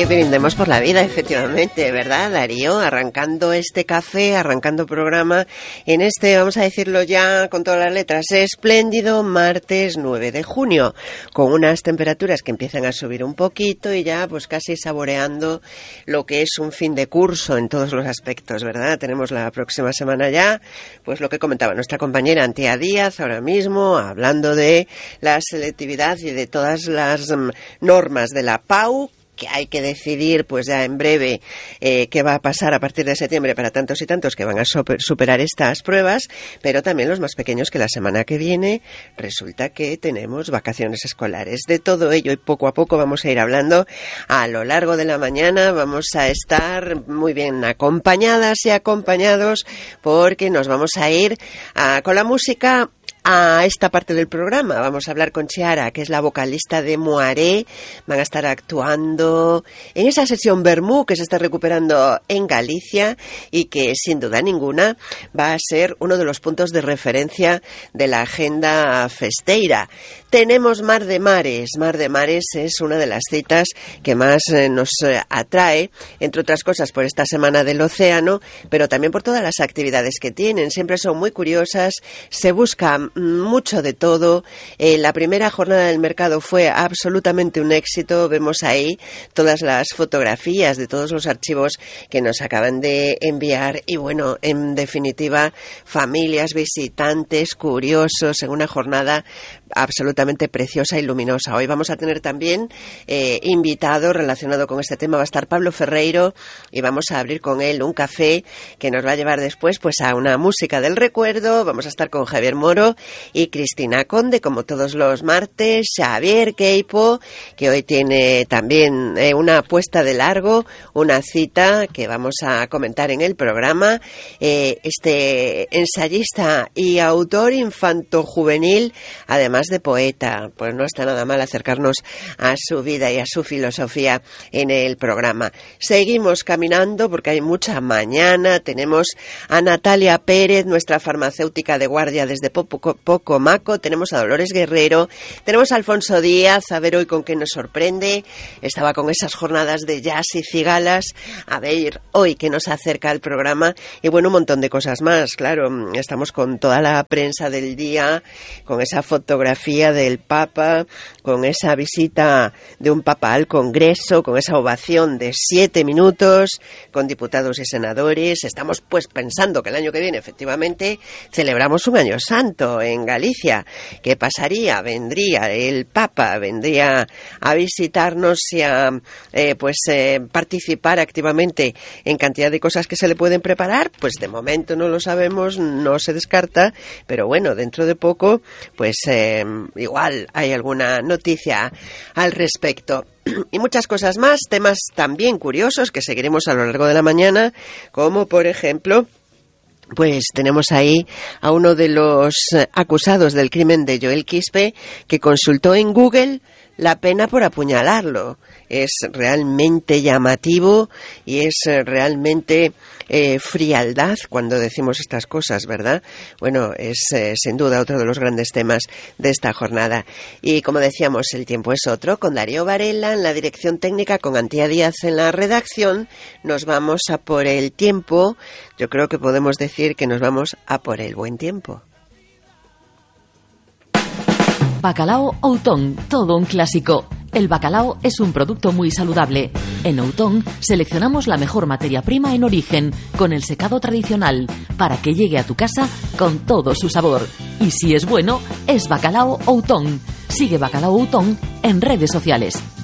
brindemos por la vida, efectivamente, ¿verdad, Darío? Arrancando este café, arrancando programa en este, vamos a decirlo ya con todas las letras, espléndido martes 9 de junio, con unas temperaturas que empiezan a subir un poquito y ya pues casi saboreando lo que es un fin de curso en todos los aspectos, ¿verdad? Tenemos la próxima semana ya, pues lo que comentaba nuestra compañera Antía Díaz ahora mismo, hablando de la selectividad y de todas las normas de la PAU, que hay que decidir pues ya en breve qué va a pasar a partir de septiembre para tantos y tantos que van a superar estas pruebas, pero también los más pequeños, que la semana que viene resulta que tenemos vacaciones escolares. De todo ello y poco a poco vamos a ir hablando a lo largo de la mañana. Vamos a estar muy bien acompañadas y acompañados porque nos vamos a ir con la música a esta parte del programa. Vamos a hablar con Chiara, que es la vocalista de Moaré. Van a estar actuando en esa sesión Vermú que se está recuperando en Galicia y que sin duda ninguna va a ser uno de los puntos de referencia de la agenda festeira. Tenemos Mar de Mares. Mar de Mares es una de las citas que más nos atrae, entre otras cosas por esta Semana del Océano, pero también por todas las actividades que tienen. Siempre son muy curiosas, se busca mucho de todo. La primera jornada del mercado fue absolutamente un éxito. Vemos ahí todas las fotografías de todos los archivos que nos acaban de enviar y bueno, en definitiva, familias, visitantes, curiosos en una jornada absolutamente preciosa y luminosa. Hoy vamos a tener también invitado relacionado con este tema. Va a estar Pablo Ferreiro y vamos a abrir con él un café que nos va a llevar después pues a una música del recuerdo. Vamos a estar con Javier Moro y Cristina Conde, como todos los martes. Xavier Queipo, que hoy tiene también una puesta de largo, una cita que vamos a comentar en el programa. Este ensayista y autor infanto-juvenil, además de poeta, pues no está nada mal acercarnos a su vida y a su filosofía en el programa. Seguimos caminando porque hay mucha mañana. Tenemos a Natalia Pérez, nuestra farmacéutica de guardia desde Pocomaco. Tenemos a Dolores Guerrero, tenemos a Alfonso Díaz, a ver hoy con qué nos sorprende. Estaba con esas jornadas de jazz y cigalas, a ver hoy qué nos acerca al programa y bueno, un montón de cosas más. Claro, estamos con toda la prensa del día, con esa fotografía del Papa, con esa visita de un Papa al Congreso, con esa ovación de 7 minutos, con diputados y senadores. Estamos pues pensando que el año que viene efectivamente celebramos un año santo en Galicia. ¿Qué pasaría? Vendría el Papa, vendría a visitarnos y a participar activamente en cantidad de cosas que se le pueden preparar. Pues de momento no lo sabemos, no se descarta, pero bueno, dentro de poco pues igual hay alguna noticia al respecto. Y muchas cosas más, temas también curiosos que seguiremos a lo largo de la mañana, como por ejemplo, pues tenemos ahí a uno de los acusados del crimen de Joel Quispe, que consultó en Google la pena por apuñalarlo. Es realmente llamativo y es realmente frialdad cuando decimos estas cosas, ¿verdad? Bueno, es sin duda otro de los grandes temas de esta jornada. Y como decíamos, el tiempo es otro. Con Darío Varela en la dirección técnica, con Antía Díaz en la redacción, nos vamos a por el tiempo. Yo creo que podemos decir que nos vamos a por el buen tiempo. Bacalao Outón, todo un clásico. El bacalao es un producto muy saludable. En Outón seleccionamos la mejor materia prima en origen, con el secado tradicional, para que llegue a tu casa con todo su sabor. Y si es bueno, es Bacalao Outón. Sigue Bacalao Outón en redes sociales.